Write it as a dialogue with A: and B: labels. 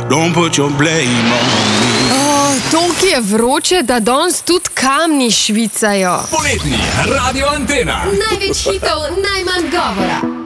A: Don't put your blame on me.
B: Toliko je vroče, da danes tudi kamni švicajo.
C: Poletni Radio Antena.
B: Največ hitov, najmanj govora.